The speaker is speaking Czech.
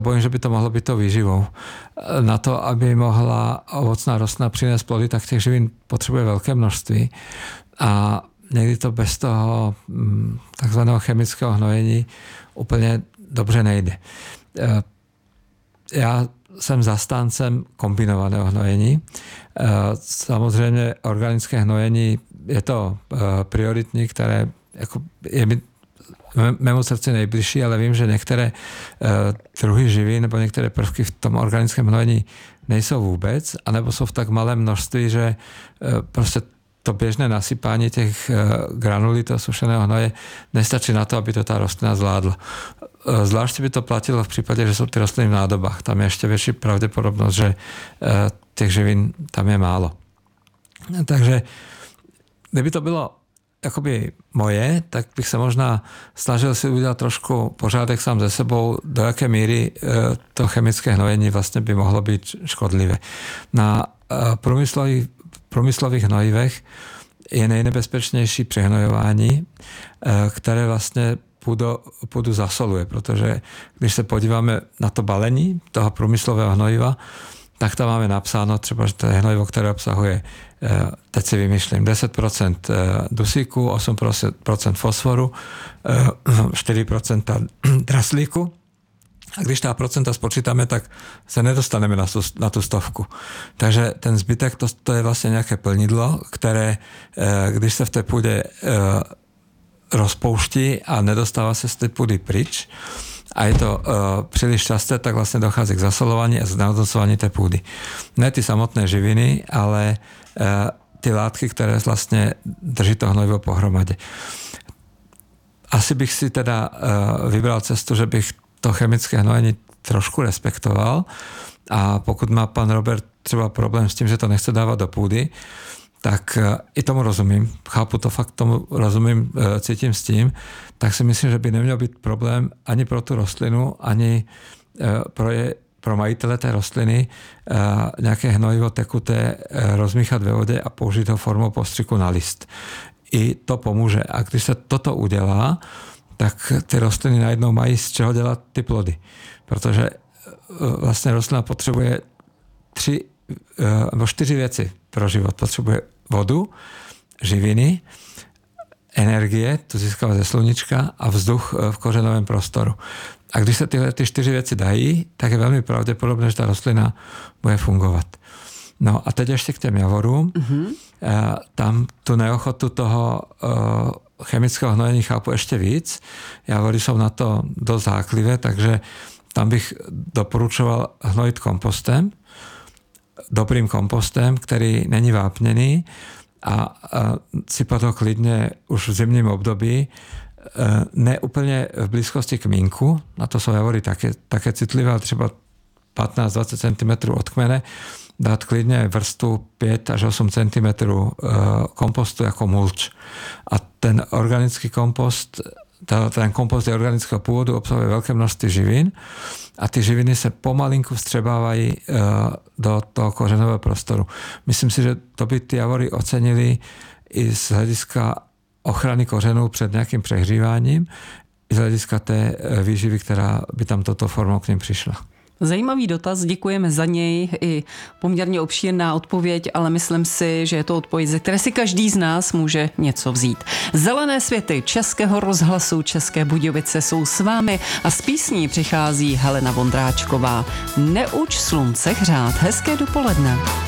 Bojím, že by to mohlo byť to výživou. Na to, aby mohla ovocná rostlina přinést plody, tak těch živín potřebuje veľké množství a někdy to bez toho takzvaného chemického hnojení úplně dobře nejde. Já jsem zastáncem kombinovaného hnojení. Samozřejmě organické hnojení je to prioritní, které jako je mi mému srdci nejbližší, ale vím, že některé druhy živín nebo některé prvky v tom organickém hnojení nejsou vůbec, anebo jsou v tak malém množství, že prostě to běžné nasypání těch granulí toho sušeného hnoje nestačí na to, aby to ta rostlina zvládla. Zvláště by to platilo v případě, že jsou ty rostliny v nádobách. Tam je ještě větší pravděpodobnost, že těch živin tam je málo. Takže kdyby to bylo jakoby moje, tak bych se možná snažil si udělat trošku pořádek sám ze sebou, do jaké míry to chemické hnojení vlastně by mohlo být škodlivé. Na průmyslových hnojivech je nejnebezpečnější přehnojování, které vlastně půdu zasoluje, protože když se podíváme na to balení toho průmyslového hnojiva, tak tam máme napsáno třeba, že to je hnojivo, které obsahuje, teď si vymýšlím, 10% dusíku, 8% fosforu, 4% draslíku. A když ta procenta spočítáme, tak se nedostaneme na tu stovku. Takže ten zbytek, to je vlastně nějaké plnidlo, které, když se v té půdě rozpouští a nedostává se z té půdy pryč, a je to příliš časté, tak vlastně dochází k zasolování a znehodnocování té půdy. Ne ty samotné živiny, ale ty látky, které vlastně drží to hnojivo pohromadě. Asi bych si teda vybral cestu, že bych to chemické hnojení trošku respektoval a pokud má pan Robert třeba problém s tím, že to nechce dávat do půdy, tak i tomu rozumím. Chápu to, fakt tomu rozumím, cítím s tím, tak si myslím, že by neměl být problém ani pro tu rostlinu, ani pro majitele té rostliny nějaké hnojivo tekuté rozmíchat ve vodě a použít ho formou postřiku na list. I to pomůže. A když se toto udělá, tak ty rostliny najednou mají z čeho dělat ty plody. Protože vlastně rostlina potřebuje 4 věci pro život. Potřebuje vodu, živiny, energie, to získává ze sluníčka a vzduch v kořenovém prostoru. A když se tyhle 4 věci dají, tak je velmi pravděpodobné, že ta rostlina bude fungovat. No a teď ještě k těm javorům. Tam tu neochotu toho chemického hnojení chápu ještě víc. Javory jsou na to dost háklivé, takže tam bych doporučoval hnojit kompostem, dobrým kompostem, který není vápněný a sypat ho klidně už v zimním období, ne úplně v blízkosti kmínku, na to jsou javory také citlivé, ale třeba 15-20 cm od kmene, dát klidně vrstvu 5 až 8 cm kompostu jako mulč. A ten organický kompost, ten kompost je organického původu, obsahuje velké množství živin a ty živiny se pomalinku vstřebávají do toho kořenového prostoru. Myslím si, že to by ty javory ocenili i z hlediska ochrany kořenů před nějakým přehříváním, i z hlediska té výživy, která by tam toto formou k nim přišla. Zajímavý dotaz, děkujeme za něj, i poměrně obšírná odpověď, ale myslím si, že je to odpověď, ze které si každý z nás může něco vzít. Zelené světy Českého rozhlasu České Budějovice jsou s vámi a z písní přichází Helena Vondráčková. Neuč slunce hřát. Hezké dopoledne.